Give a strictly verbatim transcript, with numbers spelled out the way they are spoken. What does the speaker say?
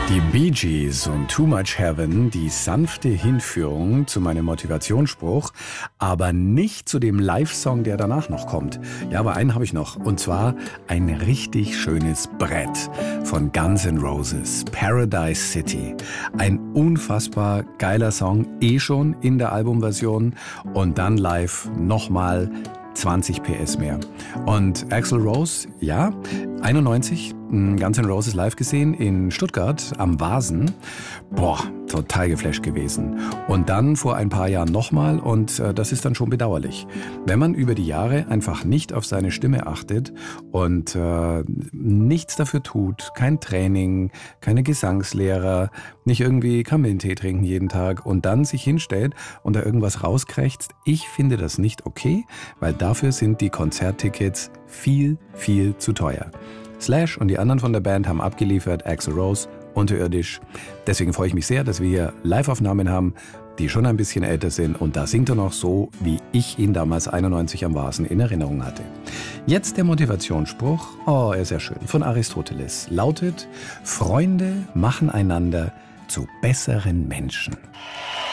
Die Bee Gees und Too Much Heaven, die sanfte Hinführung zu meinem Motivationsspruch, aber nicht zu dem Live-Song, der danach noch kommt. Ja, aber einen habe ich noch, und zwar ein richtig schönes Brett von Guns N' Roses, Paradise City. Ein unfassbar geiler Song, eh schon in der Albumversion und dann live nochmal zwanzig P S mehr. Und Axl Rose, ja, einundneunzig, Guns N' Roses live gesehen in Stuttgart am Vasen. Boah, total geflasht gewesen. Und dann vor ein paar Jahren nochmal und äh, das ist dann schon bedauerlich. Wenn man über die Jahre einfach nicht auf seine Stimme achtet und äh, nichts dafür tut, kein Training, keine Gesangslehrer, nicht irgendwie Kamillentee trinken jeden Tag und dann sich hinstellt und da irgendwas rauskrächzt, ich finde das nicht okay, weil dafür sind die Konzerttickets viel, viel zu teuer. Slash und die anderen von der Band haben abgeliefert, Axl Rose, unterirdisch. Deswegen freue ich mich sehr, dass wir hier Live-Aufnahmen haben, die schon ein bisschen älter sind. Und da singt er noch so, wie ich ihn damals einundneunzig am Vasen in Erinnerung hatte. Jetzt der Motivationsspruch, oh, er ist sehr schön, von Aristoteles. Lautet, Freunde machen einander zu besseren Menschen.